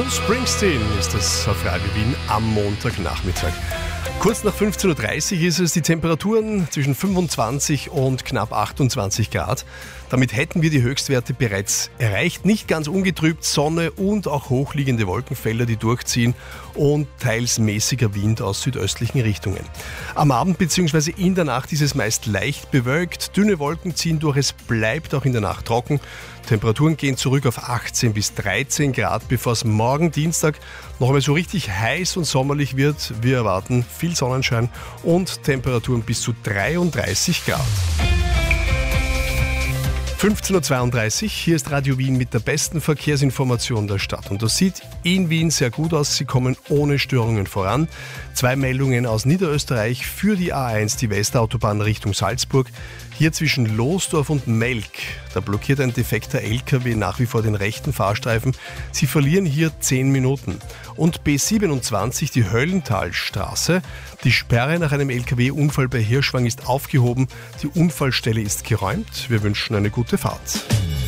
Bruce Springsteen ist es auf Radio Wien am Montagnachmittag. Kurz nach 15.30 Uhr ist es, die Temperaturen zwischen 25 und knapp 28 Grad. Damit hätten wir die Höchstwerte bereits erreicht. Nicht ganz ungetrübt, Sonne und auch hochliegende Wolkenfelder, die durchziehen und teils mäßiger Wind aus südöstlichen Richtungen. Am Abend bzw. in der Nacht ist es meist leicht bewölkt, dünne Wolken ziehen durch, es bleibt auch in der Nacht trocken. Temperaturen gehen zurück auf 18 bis 13 Grad, bevor es morgen Dienstag noch einmal so richtig heiß und sommerlich wird. Wir erwarten viel Sonnenschein und Temperaturen bis zu 33 Grad. 15.32 Uhr, hier ist Radio Wien mit der besten Verkehrsinformation der Stadt. Und das sieht in Wien sehr gut aus, sie kommen ohne Störungen voran. 2 Meldungen aus Niederösterreich für die A1, die Westautobahn Richtung Salzburg. Hier zwischen Losdorf und Melk, da blockiert ein defekter LKW nach wie vor den rechten Fahrstreifen. Sie verlieren hier 10 Minuten. Und B27, die Höllentalstraße. Die Sperre nach einem LKW-Unfall bei Hirschwang ist aufgehoben. Die Unfallstelle ist geräumt. Wir wünschen eine gute Fahrt.